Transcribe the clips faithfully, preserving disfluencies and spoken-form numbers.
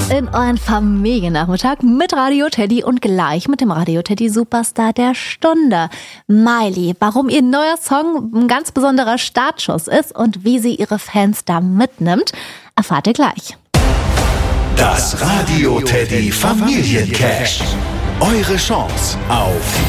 in euren Familiennachmittag mit Radio Teddy und gleich mit dem Radio Teddy Superstar der Stunde, Miley. Warum ihr neuer Song ein ganz besonderer Startschuss ist und wie sie ihre Fans da mitnimmt, erfahrt ihr gleich. Das Radio Teddy Familiencash. Eure Chance auf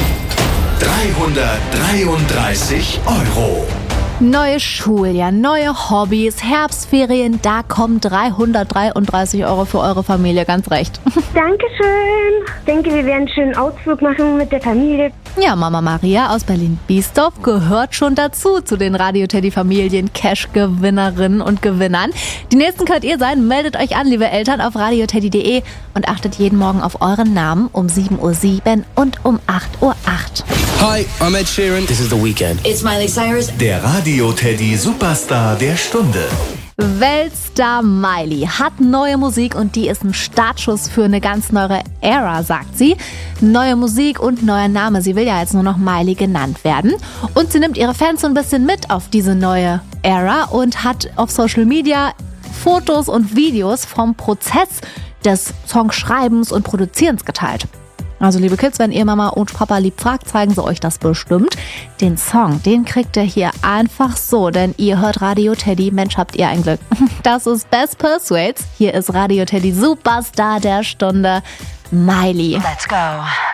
dreihundertdreiunddreißig Euro. Neues Schuljahr, neue Hobbys, Herbstferien, da kommen dreihundertdreiunddreißig Euro für eure Familie, ganz recht. Dankeschön. Ich denke, wir werden einen schönen Ausflug machen mit der Familie. Ja, Mama Maria aus Berlin-Biesdorf gehört schon dazu, zu den Radio Teddy Familien Cash-Gewinnerinnen und Gewinnern. Die nächsten könnt ihr sein. Meldet euch an, liebe Eltern, auf radioteddy punkt de und achtet jeden Morgen auf euren Namen um sieben Uhr sieben und um acht Uhr acht. Hi, I'm Ed Sheeran. This is The Weeknd. It's Miley Cyrus. Der Radio Teddy Superstar der Stunde. Weltstar Miley hat neue Musik und die ist ein Startschuss für eine ganz neue Ära, sagt sie. Neue Musik und neuer Name. Sie will ja jetzt nur noch Miley genannt werden. Und sie nimmt ihre Fans so ein bisschen mit auf diese neue Ära und hat auf Social Media Fotos und Videos vom Prozess des Songschreibens und Produzierens geteilt. Also liebe Kids, wenn ihr Mama und Papa lieb fragt, zeigen sie euch das bestimmt. Den Song, den kriegt ihr hier einfach so, denn ihr hört Radio Teddy. Mensch, habt ihr ein Glück. Das ist Best Persuades. Hier ist Radio Teddy Superstar der Stunde, Miley. Let's go.